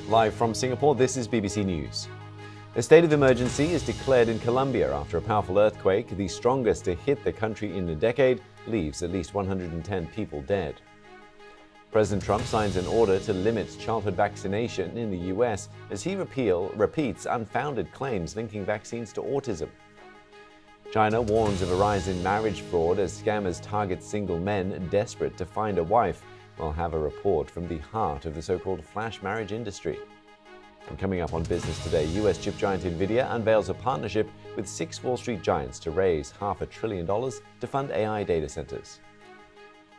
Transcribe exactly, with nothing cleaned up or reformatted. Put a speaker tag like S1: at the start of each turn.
S1: Live from Singapore, this is B B C News. A state of emergency is declared in Colombia after a powerful earthquake, the strongest to hit the country in a decade, leaves at least one hundred ten people dead. President Trump signs an order to limit childhood vaccination in the U S as he repeal, repeats unfounded claims linking vaccines to autism. China warns of a rise in marriage fraud as scammers target single men desperate to find a wife. We'll have a report from the heart of the so-called flash marriage industry. And coming up on Business Today, U S chip giant Nvidia unveils a partnership with six Wall Street giants to raise half a trillion dollars to fund A I data centers.